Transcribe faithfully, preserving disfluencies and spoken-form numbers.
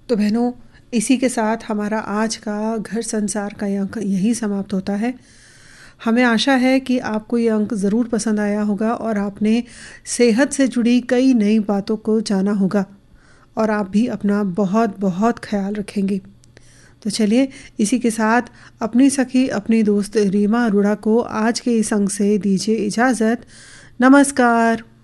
तो बहनों, इसी के साथ हमारा आज का घर संसार का ये अंक यहीं समाप्त होता है। हमें आशा है कि आपको ये अंक ज़रूर पसंद आया होगा और आपने सेहत से जुड़ी कई नई बातों को जाना होगा और आप भी अपना बहुत बहुत ख्याल रखेंगे। तो चलिए, इसी के साथ अपनी सखी, अपनी दोस्त रीमा अरोड़ा को आज के इस अंक से दीजिए इजाज़त। नमस्कार।